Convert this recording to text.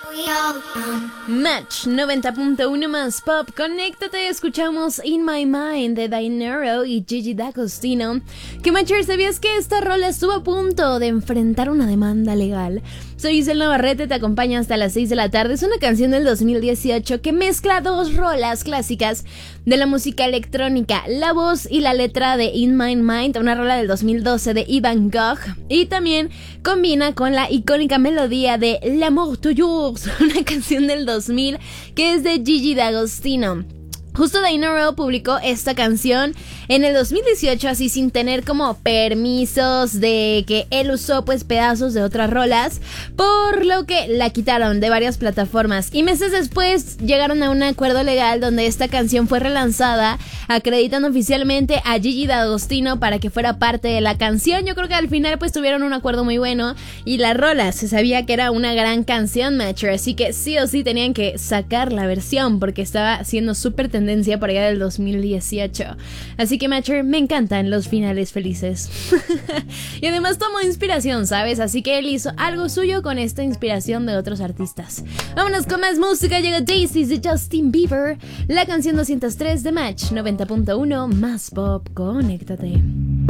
Match 90.1 más pop. Conéctate, escuchamos In My Mind de Dinero y Gigi D'Agostino. Que Matcher, ¿sabías que esta rola estuvo a punto de enfrentar una demanda legal? Soy Giselle Navarrete, te acompaño hasta las 6 de la tarde. Es una canción del 2018 que mezcla dos rolas clásicas de la música electrónica, la voz y la letra de In My Mind, una rola del 2012 de Ivan Gogh, y también combina con la icónica melodía de L'amour toujours, una canción del 2000 que es de Gigi D'Agostino. Justo Dinero publicó esta canción en el 2018, así sin tener como permisos de que él usó pues pedazos de otras rolas, por lo que la quitaron de varias plataformas. Y meses después llegaron a un acuerdo legal donde esta canción fue relanzada, acreditando oficialmente a Gigi D'Agostino para que fuera parte de la canción. Yo creo que al final pues tuvieron un acuerdo muy bueno y la rola se sabía que era una gran canción, Matcher, así que sí o sí tenían que sacar la versión porque estaba siendo súper tendencia por allá del 2018. Así que Matcher, me encantan los finales felices. Y además tomó inspiración, ¿sabes? Así que él hizo algo suyo con esta inspiración de otros artistas. Vámonos con más música. Llega Daisies de Justin Bieber, la canción 203 de Match 90.1 más pop. Conéctate.